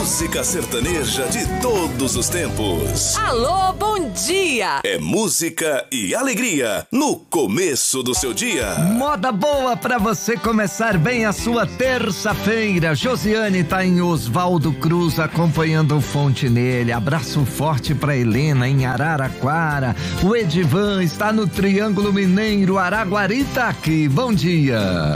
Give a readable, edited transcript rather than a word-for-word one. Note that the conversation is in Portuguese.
música sertaneja de todos os tempos. Alô, bom dia! É música e alegria no começo do seu dia. Moda boa pra você começar bem a sua terça-feira. Josiane tá em Oswaldo Cruz acompanhando o Fontenelle. Abraço forte pra Helena em Araraquara. O Edivan está no Triângulo Mineiro, Araguari tá aqui. Bom dia.